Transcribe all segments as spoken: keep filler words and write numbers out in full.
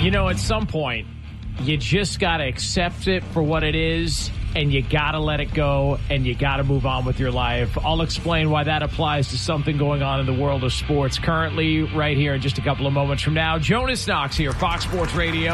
You know, at some point, you just got to accept it for what it is, and you got to let it go, and you got to move on with your life. I'll explain why that applies to something going on in the world of sports currently right here in just a couple of moments from now. Jonas Knox here, Fox Sports Radio.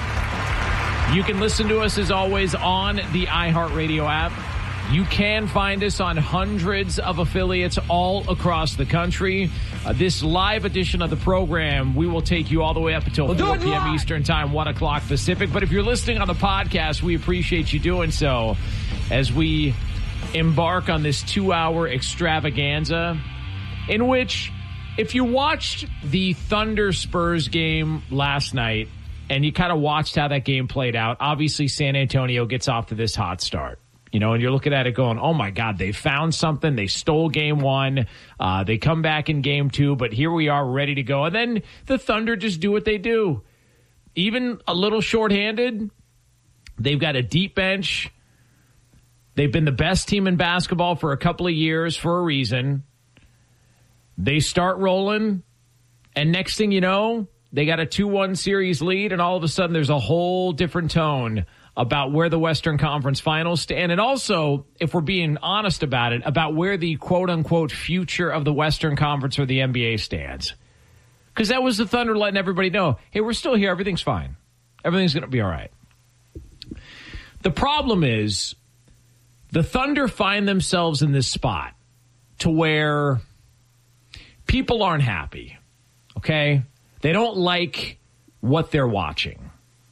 You can listen to us, as always, on the iHeartRadio app. You can find us on hundreds of affiliates all across the country. Uh, this live edition of the program, we will take you all the way up until we'll four p.m. Eastern Time, one o'clock Pacific. But if you're listening on the podcast, we appreciate you doing so as we embark on this two-hour extravaganza in which, if you watched the Thunder Spurs game last night and you kind of watched how that game played out, obviously San Antonio gets off to this hot start. You know, and you're looking at it going, oh, my God, they found something. They stole game one. Uh, they come back in game two, but here we are ready to go. And then the Thunder just do what they do. Even a little shorthanded, they've got a deep bench. They've been the best team in basketball for a couple of years for a reason. They start rolling, and next thing you know, they got a two one series lead, and all of a sudden there's a whole different tone about where the Western Conference Finals stand, and also, if we're being honest about it, about where the quote-unquote future of the Western Conference or the N B A stands. Because that was the Thunder letting everybody know, hey, we're still here, everything's fine. Everything's going to be all right. The problem is, the Thunder find themselves in this spot to where people aren't happy, okay? They don't like what they're watching.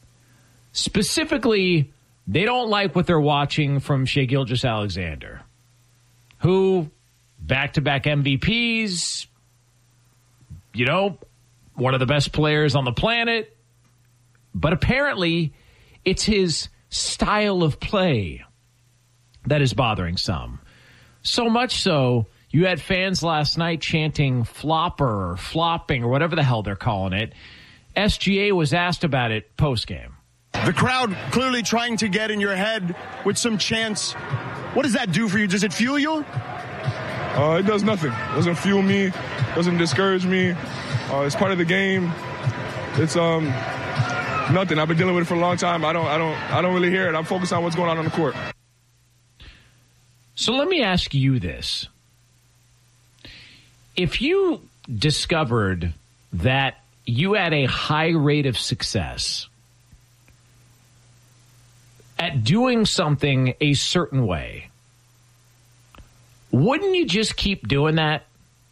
Specifically, they don't like what they're watching from Shai Gilgeous-Alexander, who, back-to-back M V Ps, you know, one of the best players on the planet, but apparently it's his style of play that is bothering some. So much so, you had fans last night chanting flopper or flopping or whatever the hell they're calling it. S G A was asked about it post-game. The crowd clearly trying to get in your head with some chants. What does that do for you? Does it fuel you? Uh, it does nothing. It doesn't fuel me. It doesn't discourage me. Uh, it's part of the game. It's um nothing. I've been dealing with it for a long time. I don't. I don't. I don't really hear it. I'm focused on what's going on on the court. So let me ask you this: if you discovered that you had a high rate of success at doing something a certain way, wouldn't you just keep doing that?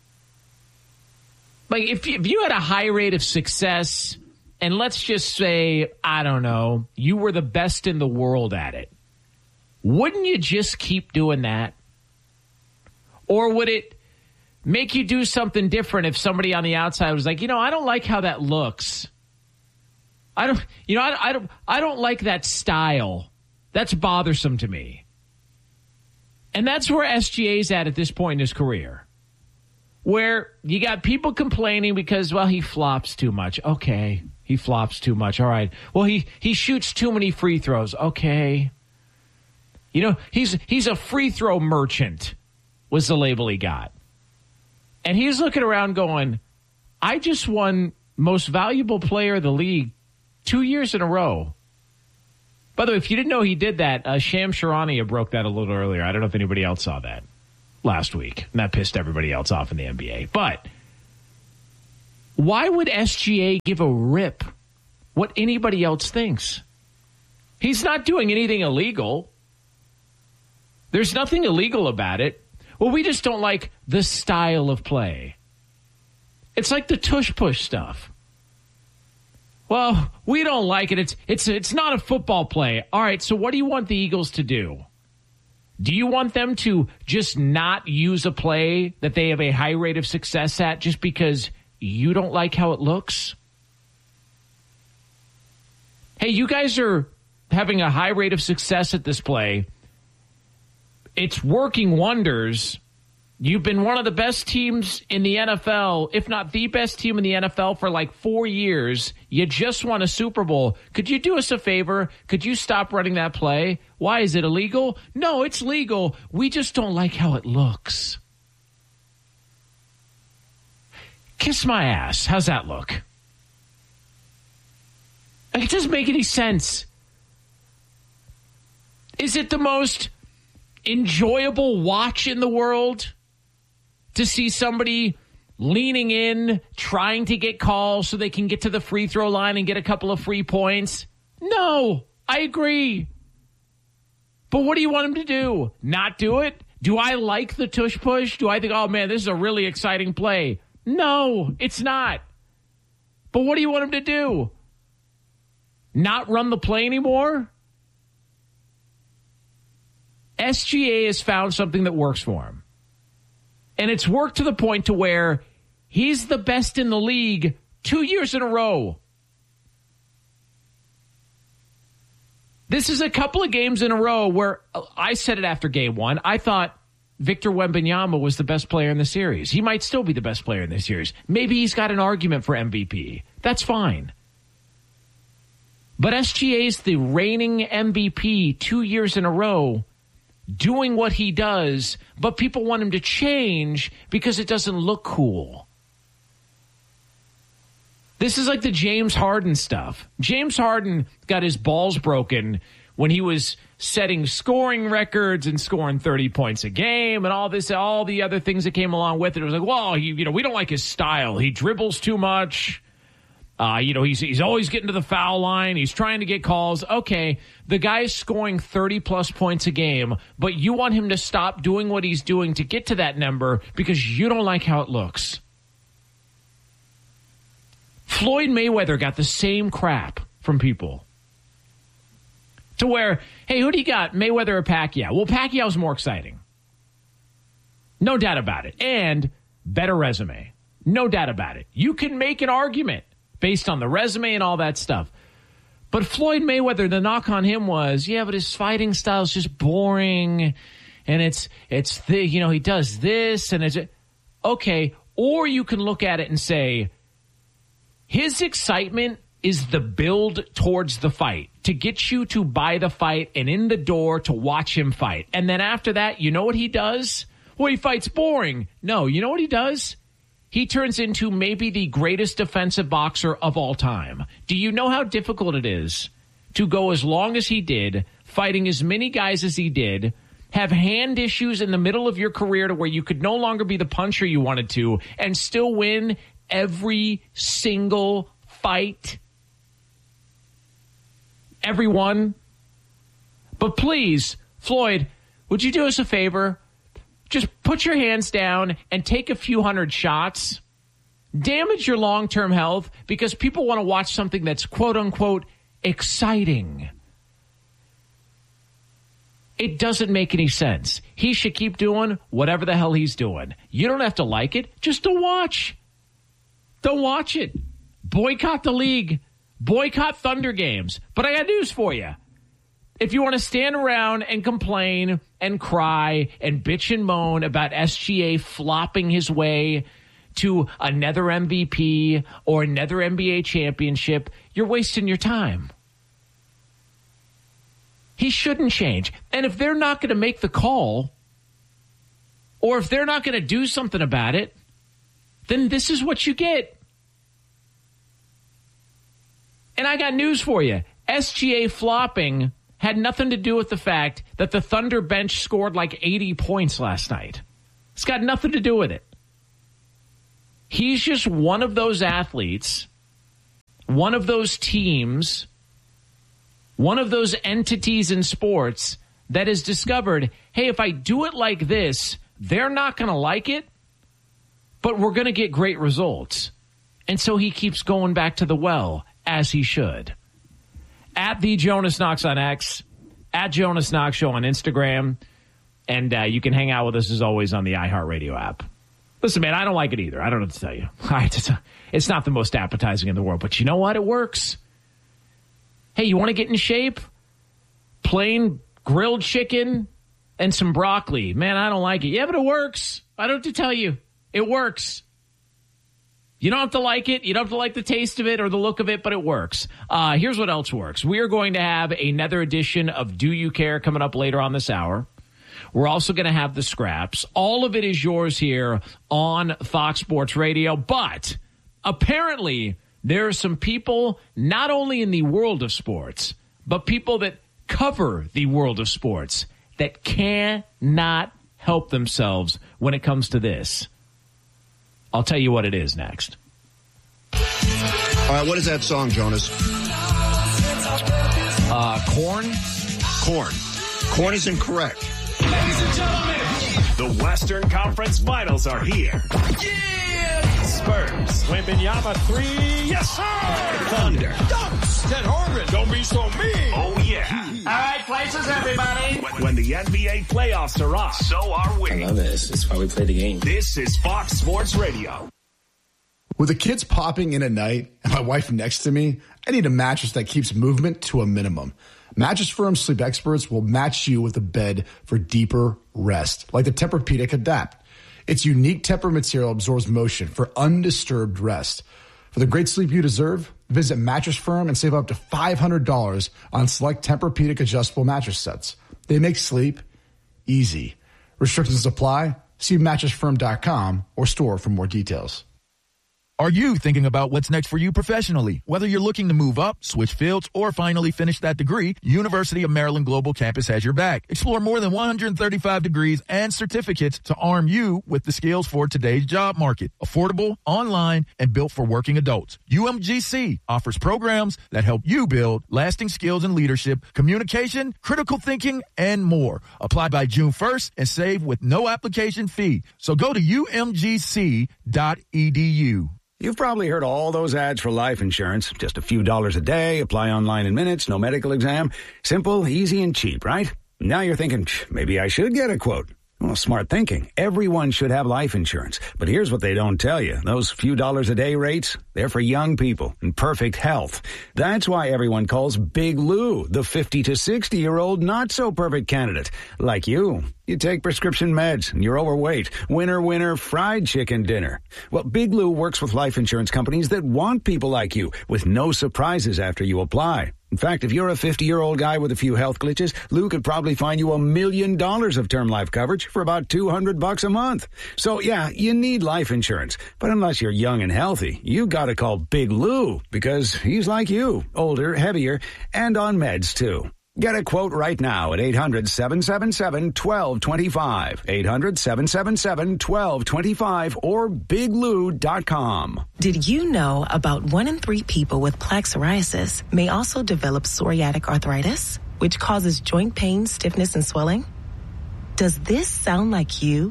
Like, if you, if you had a high rate of success, and let's just say, I don't know, you were the best in the world at it, wouldn't you just keep doing that? Or would it make you do something different if somebody on the outside was like, you know, I don't like how that looks. I don't, you know, I, I don't, I don't like that style. That's bothersome to me. And that's where S G A's at at this point in his career. Where you got people complaining because, well, he flops too much. Okay, he flops too much. All right. Well, he, he shoots too many free throws. Okay. You know, he's he's a free throw merchant was the label he got. And he's looking around going, I just won most valuable player of the league two years in a row. By the way, if you didn't know he did that, uh, Shams Charania broke that a little earlier. I don't know if anybody else saw that last week. And that pissed everybody else off in the N B A. But why would S G A give a rip what anybody else thinks? He's not doing anything illegal. There's nothing illegal about it. Well, we just don't like the style of play. It's like the tush-push stuff. Well, we don't like it. It's it's it's not a football play. All right, so what do you want the Eagles to do? Do you want them to just not use a play that they have a high rate of success at just because you don't like how it looks? Hey, you guys are having a high rate of success at this play. It's working wonders. You've been one of the best teams in the N F L, if not the best team in the N F L for like four years. You just won a Super Bowl. Could you do us a favor? Could you stop running that play? Why? Is it illegal? No, it's legal. We just don't like how it looks. Kiss my ass. How's that look? Like, it doesn't make any sense. Is it the most enjoyable watch in the world to see somebody leaning in, trying to get calls so they can get to the free throw line and get a couple of free points? No, I agree. But what do you want him to do? Not do it? Do I like the tush push? Do I think, oh man, this is a really exciting play? No, it's not. But what do you want him to do? Not run the play anymore? S G A has found something that works for him. And it's worked to the point to where he's the best in the league two years in a row. This is a couple of games in a row where I said it after game one. I thought Victor Wembanyama was the best player in the series. He might still be the best player in the series. Maybe he's got an argument for M V P. That's fine. But S G A's the reigning M V P two years in a row, doing what he does, but people want him to change because it doesn't look cool. This is like the James Harden stuff. James Harden got his balls broken when he was setting scoring records and scoring thirty points a game and all this, all the other things that came along with it. It was like, well, he, you know, we don't like his style. He dribbles too much. Uh, you know, he's he's always getting to the foul line. He's trying to get calls. Okay, the guy's scoring thirty-plus points a game, but you want him to stop doing what he's doing to get to that number because you don't like how it looks. Floyd Mayweather got the same crap from people. To where, hey, who do you got, Mayweather or Pacquiao? Well, Pacquiao's more exciting. No doubt about it. And better resume. No doubt about it. You can make an argument based on the resume and all that stuff. But Floyd Mayweather, the knock on him was, yeah, but his fighting style is just boring. And it's, it's the, you know, he does this and it's, okay. Or you can look at it and say, his excitement is the build towards the fight, to get you to buy the fight and in the door to watch him fight. And then after that, you know what he does? Well, he fights boring. No, you know what he does? He turns into maybe the greatest defensive boxer of all time. Do you know how difficult it is to go as long as he did, fighting as many guys as he did, have hand issues in the middle of your career to where you could no longer be the puncher you wanted to, and still win every single fight? Everyone. But please, Floyd, would you do us a favor? Just put your hands down and take a few hundred shots. Damage your long-term health because people want to watch something that's quote-unquote exciting. It doesn't make any sense. He should keep doing whatever the hell he's doing. You don't have to like it. Just don't watch. Don't watch it. Boycott the league. Boycott Thunder games. But I got news for you. If you want to stand around and complain and cry and bitch and moan about S G A flopping his way to another M V P or another N B A championship, you're wasting your time. He shouldn't change. And if they're not going to make the call, or if they're not going to do something about it, then this is what you get. And I got news for you. S G A flopping had nothing to do with the fact that the Thunder bench scored like eighty points last night. It's got nothing to do with it. He's just one of those athletes, one of those teams, one of those entities in sports that has discovered, hey, if I do it like this, they're not going to like it, but we're going to get great results. And so he keeps going back to the well, as he should. At the Jonas Knox on X, at Jonas Knox Show on Instagram, and uh, you can hang out with us as always on the iHeartRadio app. Listen, man, I don't like it either. I don't know what to tell you. It's not the most appetizing in the world, but you know what? It works. Hey, you want to get in shape? Plain grilled chicken and some broccoli. Man, I don't like it. Yeah, but it works. I don't have to tell you. It works. You don't have to like it. You don't have to like the taste of it or the look of it, but it works. Uh, here's what else works. We are going to have another edition of Do You Care coming up later on this hour. We're also going to have the scraps. All of it is yours here on Fox Sports Radio. But apparently there are some people, not only in the world of sports, but people that cover the world of sports, that cannot help themselves when it comes to this. I'll tell you what it is next. All right, what is that song, Jonas? Uh, Corn? Corn. Corn is incorrect. Ladies and gentlemen, the Western Conference Finals are here. Yeah! Spurs. Wembanyama three. Yes, sir! Thunder. Dunks. Ted Harmon. Don't be so mean. Oh, yeah. All right, places, everybody. When, when the N B A playoffs are on, so are we. I love it. It's why we play the game. This is Fox Sports Radio. With the kids popping in at night and my wife next to me, I need a mattress that keeps movement to a minimum. Mattress Firm Sleep Experts will match you with a bed for deeper rest, like the Tempur-Pedic Adapt. Its unique Tempur material absorbs motion for undisturbed rest. For the great sleep you deserve, visit Mattress Firm and save up to five hundred dollars on select Tempur-Pedic adjustable mattress sets. They make sleep easy. Restrictions apply. See mattress firm dot com or store for more details. Are you thinking about what's next for you professionally? Whether you're looking to move up, switch fields, or finally finish that degree, University of Maryland Global Campus has your back. Explore more than one hundred thirty-five degrees and certificates to arm you with the skills for today's job market. Affordable, online, and built for working adults. U M G C offers programs that help you build lasting skills in leadership, communication, critical thinking, and more. Apply by June first and save with no application fee. So go to U M G C dot E D U. You've probably heard all those ads for life insurance. Just a few dollars a day, apply online in minutes, no medical exam. Simple, easy, and cheap, right? Now you're thinking, maybe I should get a quote. Well, smart thinking. Everyone should have life insurance. But here's what they don't tell you. Those few dollars a day rates, they're for young people in perfect health. That's why everyone calls Big Lou the fifty to sixty-year-old not-so-perfect candidate. Like you. You take prescription meds and you're overweight. Winner, winner, fried chicken dinner. Well, Big Lou works with life insurance companies that want people like you with no surprises after you apply. In fact, if you're a fifty-year-old guy with a few health glitches, Lou could probably find you a million dollars of term life coverage for about two hundred bucks a month. So, yeah, you need life insurance. But unless you're young and healthy, you gotta call Big Lou because he's like you, older, heavier, and on meds, too. Get a quote right now at eight hundred, seven seven seven, one two two five, eight hundred, seven seven seven, one two two five, or big lou dot com. Did you know about one in three people with plaque psoriasis may also develop psoriatic arthritis, which causes joint pain, stiffness, and swelling? Does this sound like you?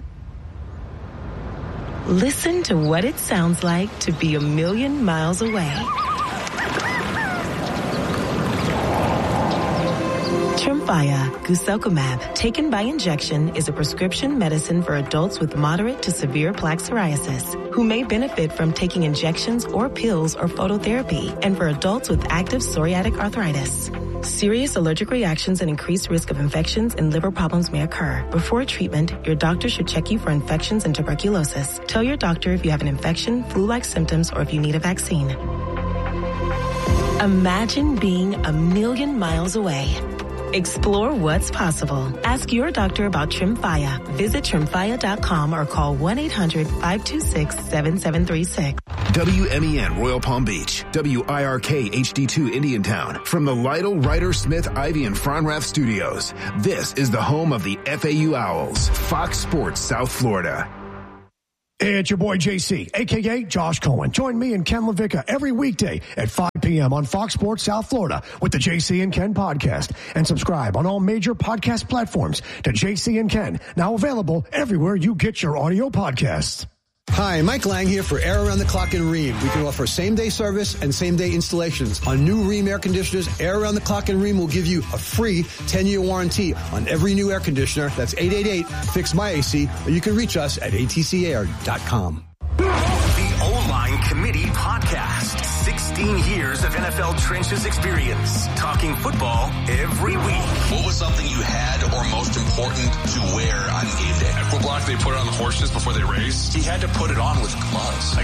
Listen to what it sounds like to be a million miles away. Tremfya guselkumab, taken by injection, is a prescription medicine for adults with moderate to severe plaque psoriasis who may benefit from taking injections or pills or phototherapy, and for adults with active psoriatic arthritis. Serious allergic reactions and increased risk of infections and liver problems may occur. Before treatment, your doctor should check you for infections and tuberculosis. Tell your doctor if you have an infection, flu-like symptoms, or if you need a vaccine. Imagine being a million miles away. Explore what's possible. Ask your doctor about Tremfya. Visit tremfya dot com or call one eight hundred, five two six, seven seven three six. W M E N Royal Palm Beach, W I R K H D two Indiantown. From the Lytle, Ryder, Smith, Ivy, and Fronrath studios, this is the home of the F A U Owls, Fox Sports South Florida. Hey, it's your boy J C, a k a. Josh Cohen. Join me and Ken LaVicka every weekday at five p.m. on Fox Sports South Florida with the J C and Ken podcast. And subscribe on all major podcast platforms to J C and Ken, now available everywhere you get your audio podcasts. Hi, Mike Lang here for Air Around the Clock in Rheem. We can offer same-day service and same-day installations. On new Rheem air conditioners, Air Around the Clock in Rheem will give you a free ten-year warranty on every new air conditioner. That's eight eight eight, fix my A C, or you can reach us at A T C air dot com. The O-Line Committee Podcast. sixteen years of N F L trenches experience. Talking football every week. What was something you had or most important to wear on game day? At football, they put it on the horses before they race. He had to put it on with gloves. Like